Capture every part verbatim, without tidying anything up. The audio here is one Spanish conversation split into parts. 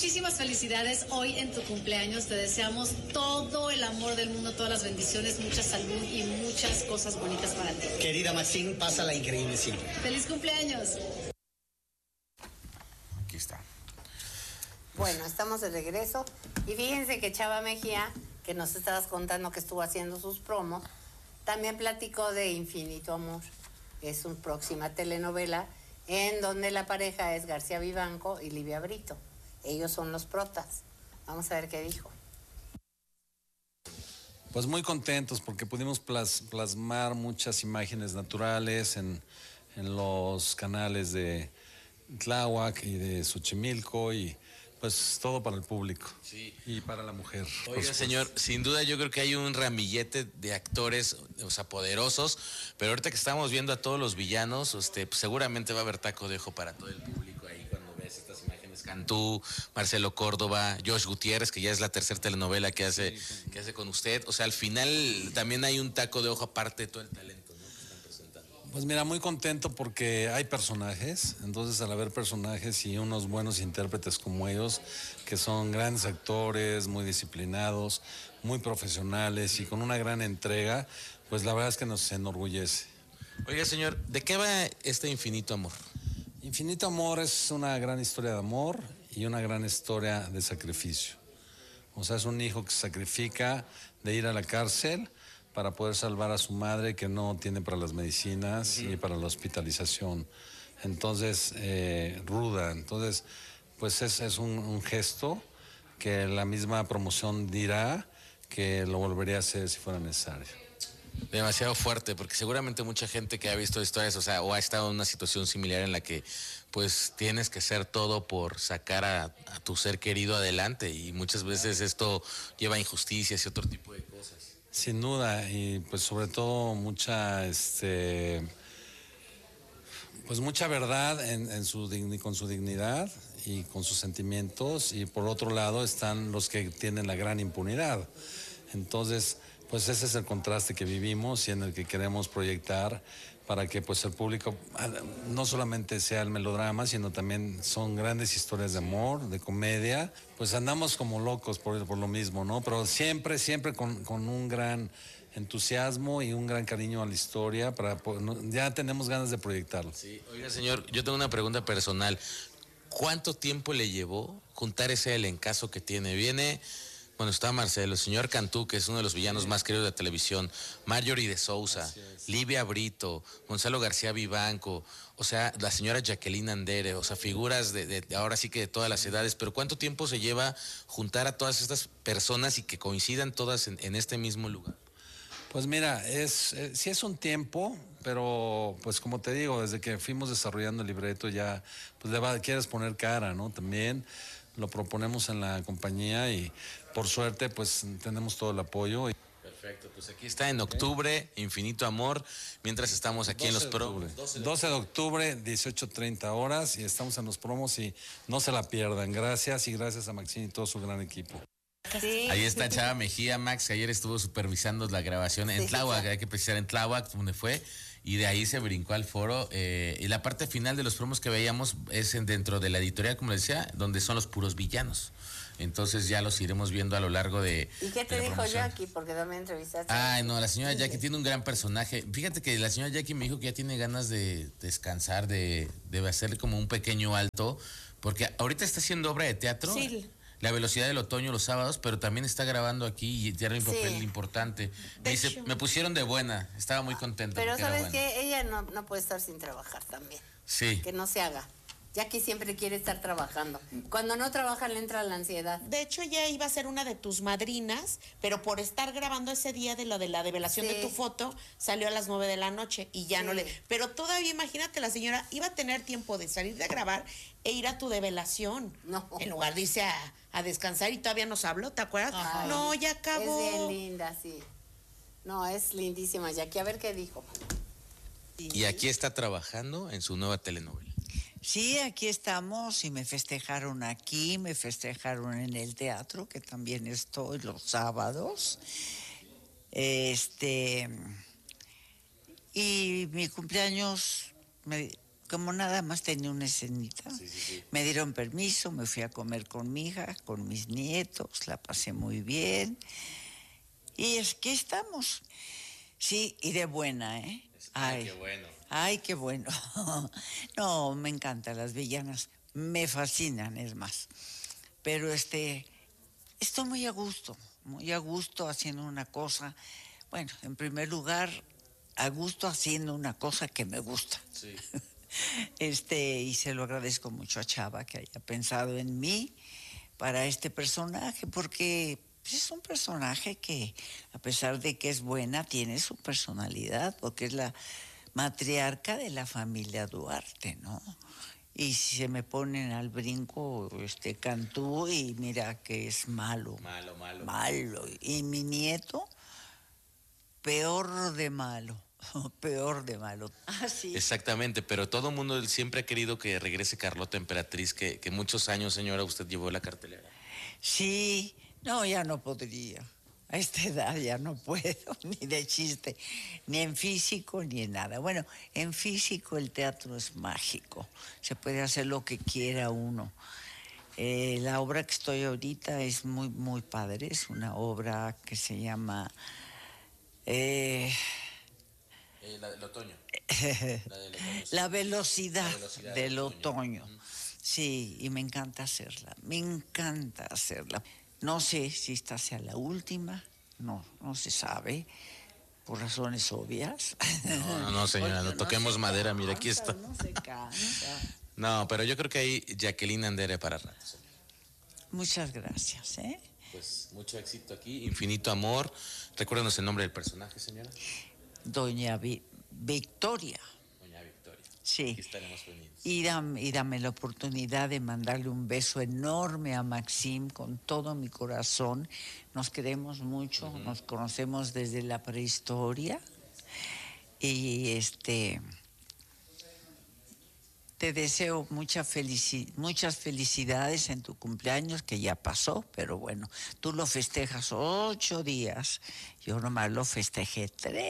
muchísimas felicidades hoy en tu cumpleaños. Te deseamos todo el amor del mundo, todas las bendiciones, mucha salud y muchas cosas bonitas para ti. Querida Maxine, pásala increíble siempre. ¡Feliz cumpleaños! Aquí está. Bueno, estamos de regreso. Y fíjense que Chava Mejía, que nos estabas contando que estuvo haciendo sus promos, también platicó de Infinito Amor. Es una próxima telenovela en donde la pareja es García Vivanco y Livia Brito. Ellos son los protas. Vamos a ver qué dijo. Pues muy contentos porque pudimos plas, plasmar muchas imágenes naturales en, en los canales de Tláhuac y de Xochimilco y pues todo para el público, sí, y para la mujer. Oiga, señor, sin duda yo creo que hay un ramillete de actores, o sea, poderosos, pero ahorita que estamos viendo a todos los villanos, este, pues seguramente va a haber taco de ojo para todo el público ahí cuando ves estas imágenes. Cantú, Marcelo Córdoba, Josh Gutiérrez, que ya es la tercera telenovela que hace, sí, que hace con usted. O sea, al final también hay un taco de ojo aparte de todo el talento, ¿no?, que están presentando. Pues mira, muy contento porque hay personajes, entonces al haber personajes y unos buenos intérpretes como ellos, que son grandes actores, muy disciplinados, muy profesionales y con una gran entrega, pues la verdad es que nos enorgullece. Oiga, señor, ¿de qué va este Infinito Amor? Infinito Amor es una gran historia de amor y una gran historia de sacrificio. O sea, es un hijo que se sacrifica de ir a la cárcel para poder salvar a su madre que no tiene para las medicinas y para la hospitalización. Entonces, eh, ruda. Entonces, pues es, es un, un gesto que la misma promoción dirá que lo volvería a hacer si fuera necesario. Demasiado fuerte, porque seguramente mucha gente que ha visto historias, o sea, o ha estado en una situación similar en la que pues tienes que hacer todo por sacar a, a tu ser querido adelante, y muchas veces esto lleva a injusticias y otro tipo de cosas. Sin duda, y pues sobre todo mucha, este, pues mucha verdad en, en su digni, con su dignidad y con sus sentimientos, y por otro lado están los que tienen la gran impunidad. Entonces, pues ese es el contraste que vivimos y en el que queremos proyectar para que pues el público no solamente sea el melodrama, sino también son grandes historias de amor, de comedia. Pues andamos como locos por, por lo mismo, ¿no? Pero siempre, siempre con, con un gran entusiasmo y un gran cariño a la historia. Para, ya tenemos ganas de proyectarlo. Sí, oiga, señor, yo tengo una pregunta personal. ¿Cuánto tiempo le llevó juntar ese elencazo que tiene? Viene... Bueno, está Marcelo, el señor Cantú, que es uno de los villanos sí. más queridos de la televisión, Marjorie de Sousa, Livia Brito, Gonzalo García Vivanco, o sea, la señora Jacqueline Andere, o sea, figuras de, de, de ahora sí que de todas las edades, pero ¿cuánto tiempo se lleva juntar a todas estas personas y que coincidan todas en, en este mismo lugar? Pues mira, es eh, sí es un tiempo, pero pues como te digo, desde que fuimos desarrollando el libreto ya, pues le va, quieres poner cara, ¿no? También lo proponemos en la compañía y por suerte pues tenemos todo el apoyo. Perfecto, pues aquí está en octubre, Infinito Amor, mientras estamos aquí en los promos. doce de octubre, dieciocho treinta horas, y estamos en los promos y no se la pierdan. Gracias y gracias a Maxine y todo su gran equipo. Sí. Ahí está Chava Mejía, Max, que ayer estuvo supervisando la grabación en sí, Tláhuac, sí. Hay que precisar en Tláhuac, donde fue, y de ahí se brincó al foro. Eh, y la parte final de los promos que veíamos es en, dentro de la editorial, como les decía, donde son los puros villanos. Entonces ya los iremos viendo a lo largo de. ¿Y qué te dijo promoción. Jackie? Porque también entrevistaste. Ay, no, la señora Jackie tiene un gran personaje. Fíjate que la señora Jackie me dijo que ya tiene ganas de descansar, de, de hacerle como un pequeño alto, porque ahorita está haciendo obra de teatro. Sí. La velocidad del otoño los sábados, pero también está grabando aquí y tiene un papel sí. importante. Me dice, hecho, me pusieron de buena, estaba muy contenta. Pero sabes que ella no, no puede estar sin trabajar también. Sí. Que no se haga. Jackie siempre quiere estar trabajando. Cuando no trabaja le entra la ansiedad. De hecho, ya iba a ser una de tus madrinas, pero por estar grabando ese día de lo de la develación sí. de tu foto, salió a las nueve de la noche y ya sí. no le... Pero todavía, imagínate, la señora iba a tener tiempo de salir de grabar e ir a tu develación. No. En lugar de irse a, a descansar y todavía nos habló, ¿te acuerdas? Ay, no, ya acabó. Es bien linda, sí. No, es lindísima Jackie. A ver qué dijo. Y aquí está trabajando en su nueva telenovela. Sí, aquí estamos y me festejaron aquí, me festejaron en el teatro, que también estoy los sábados. Este, y mi cumpleaños me como nada más tenía una escenita. Sí, sí, sí. Me dieron permiso, me fui a comer con mi hija, con mis nietos, la pasé muy bien. Y es que estamos. Sí, y de buena, ¿eh? Ay, qué bueno. Ay, qué bueno. No, me encantan las villanas. Me fascinan, es más. Pero este, estoy muy a gusto, muy a gusto haciendo una cosa. Bueno, en primer lugar, a gusto haciendo una cosa que me gusta. Sí. Este, y se lo agradezco mucho a Chava que haya pensado en mí para este personaje, porque es un personaje que, a pesar de que es buena, tiene su personalidad, porque es la matriarca de la familia Duarte, ¿no? Y si se me ponen al brinco, este, Cantú, y mira que es malo. Malo, malo. Malo. Y mi nieto, peor de malo. Peor de malo. Ah, sí. Exactamente, pero todo el mundo siempre ha querido que regrese Carlota Emperatriz, que, que muchos años, señora, usted llevó la cartelera. Sí, no, ya no podría. A esta edad ya no puedo, ni de chiste, ni en físico, ni en nada. Bueno, en físico el teatro es mágico, se puede hacer lo que quiera uno. Eh, la obra que estoy ahorita es muy, muy padre, es una obra que se llama... Eh, Eh, la del otoño. La, del otoño sí. la, velocidad la velocidad del, del otoño. otoño. Sí, y me encanta hacerla, me encanta hacerla. No sé si esta sea la última, no, no se sabe, por razones obvias. No, no, no, señora, no toquemos se madera, cansa, mira, aquí está. No se cansa. No, pero yo creo que ahí Jacqueline Andere para rato, señora. Muchas gracias, ¿eh? Pues mucho éxito aquí, infinito amor. Recuérdanos el nombre del personaje, señora. Doña Vi- Victoria. Doña Victoria. Sí. Aquí estaremos pendientes. Y dame, y dame la oportunidad de mandarle un beso enorme a Maxim con todo mi corazón. Nos queremos mucho, uh-huh. Nos conocemos desde la prehistoria. Y este te deseo mucha felici- muchas felicidades en tu cumpleaños, que ya pasó, pero bueno, tú lo festejas ocho días. Yo nomás lo festejé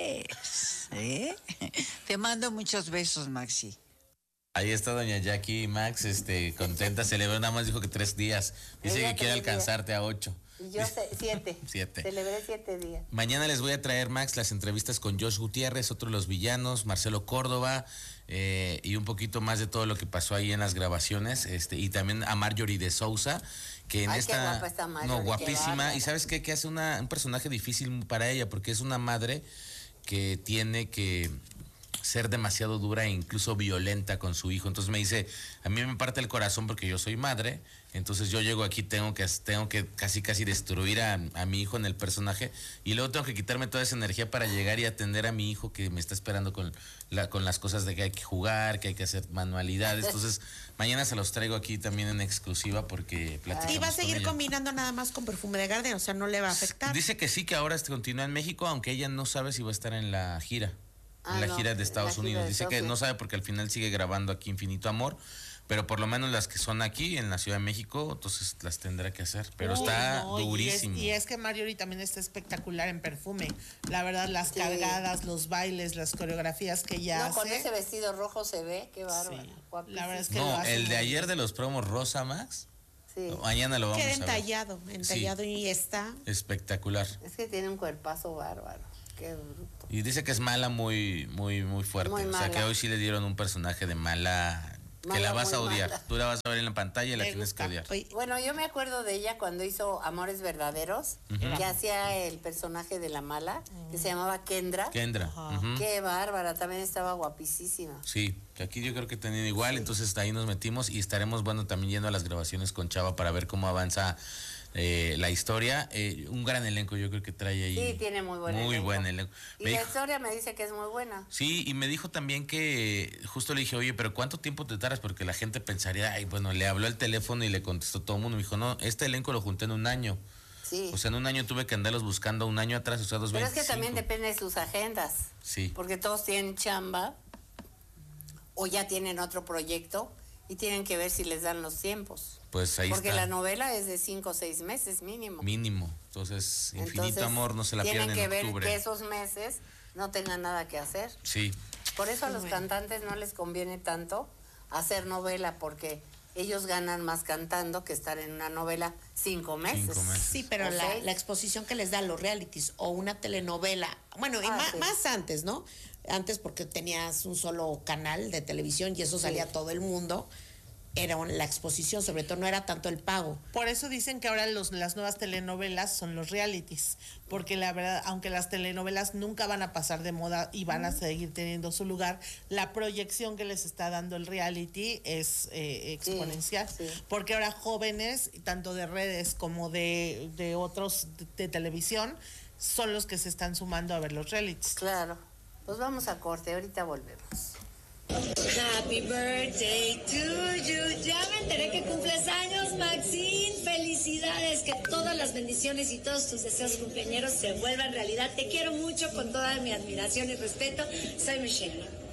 tres. ¿eh? Te mando muchos besos, Maxi. Ahí está doña Jackie y Max, este, contenta, celebró, nada más dijo que tres días. Dice Ella que quiere tres alcanzarte a ocho. Y yo sé, siete. Siete. Celebré siete días. Mañana les voy a traer, Max, las entrevistas con Josh Gutiérrez, otro de los villanos, Marcelo Córdoba, eh, y un poquito más de todo lo que pasó ahí en las grabaciones, este, y también a Marjorie de Sousa, que en Ay, esta... qué guapa está Marjorie, no, qué guapísima, bárbara. y ¿sabes qué? Que hace una, un personaje difícil para ella, porque es una madre que tiene que ser demasiado dura e incluso violenta con su hijo. Entonces me dice, a mí me parte el corazón porque yo soy madre, entonces yo llego aquí, tengo que, tengo que casi casi destruir a, a mi hijo en el personaje, y luego tengo que quitarme toda esa energía para llegar y atender a mi hijo que me está esperando con, la, con las cosas de que hay que jugar, que hay que hacer manualidades. Entonces mañana se los traigo aquí también en exclusiva porque platicamos. ¿Y va a seguir con ella. combinando nada más con perfume de Garden? O sea, ¿no le va a afectar? Dice que sí, que ahora este continúa en México, aunque ella no sabe si va a estar en la gira. Ah, en la no, gira de en Estados la gira Unidos. de Dice Estados que no Unidos. sabe porque al final sigue grabando aquí Infinito Amor, pero por lo menos las que son aquí en la Ciudad de México, entonces las tendrá que hacer. Pero Uy, está no, y es- durísimo. Y es, que Marjorie también está espectacular en perfume. La verdad, las Sí. cargadas, los bailes, las coreografías que ella No, con hace. ese vestido rojo se ve, qué bárbaro. Sí. Guapísimo. La verdad es que No, lo hace el muy de ayer bien. de los promos Rosa Max, Sí. mañana lo vamos Queda a ver. entallado, entallado y está. Espectacular. Es que tiene un cuerpazo bárbaro. Qué bruto. Y dice que es mala muy, muy, muy fuerte. Muy o sea mala. que hoy sí le dieron un personaje de mala, que Mala, la vas a muy odiar. mala. Tú la vas a ver en la pantalla y la Me tienes gusta. que odiar. Oye, Bueno, yo me acuerdo de ella cuando hizo Amores Verdaderos, que hacía el personaje de la mala, que se llamaba Kendra. Kendra. ujú. Qué bárbara, también estaba guapísima. Sí, que aquí yo creo que tenían igual, entonces ahí nos metimos y estaremos, bueno, también yendo a las grabaciones con Chava para ver cómo avanza eh, la historia. Eh, un gran elenco yo creo que trae ahí. Sí, tiene muy buen Muy elenco. buen elenco. Y Me la dijo- historia me dice que es muy buena. sí, y me dijo también que, justo le dije, oye, pero ¿cuánto tiempo te tardas? Porque la gente pensaría, ay, bueno, le habló al teléfono y le contestó todo el mundo. Me dijo, no, este elenco lo junté en un año. Sí. O sea, en un año tuve que andarlos buscando un año atrás, o sea, dos Pero es que también depende de sus agendas. Sí. Porque todos tienen chamba o ya tienen otro proyecto y tienen que ver si les dan los tiempos. Pues ahí Porque está. la novela es de cinco o seis meses mínimo. Mínimo. Entonces, Infinito Entonces, Amor no se la tienen pierdan que en ver octubre. que esos meses no tengan nada que hacer. Sí. Por eso a Qué los bueno. cantantes no les conviene tanto hacer novela, porque ellos ganan más cantando que estar en una novela cinco meses. Cinco meses. Sí, pero ¿O la, seis? la exposición que les da los realities o una telenovela, bueno, y Ah, ma- sí. más antes, ¿no? Antes porque tenías un solo canal de televisión y eso salía a todo el mundo, era un- la exposición, sobre todo no era tanto el pago. Por eso dicen que ahora los, las nuevas telenovelas son los realities, porque la verdad, aunque las telenovelas nunca van a pasar de moda y van a seguir teniendo su lugar, la proyección que les está dando el reality es eh, exponencial, sí. porque ahora jóvenes, tanto de redes como de, de otros de, de televisión, son los que se están sumando a ver los realities. Claro. Pues vamos a corte, ahorita volvemos. Happy birthday to you. Ya me enteré que cumples años, Maxine. Felicidades, que todas las bendiciones y todos tus deseos cumpleañeros se vuelvan realidad. Te quiero mucho, con toda mi admiración y respeto. Soy Michelle.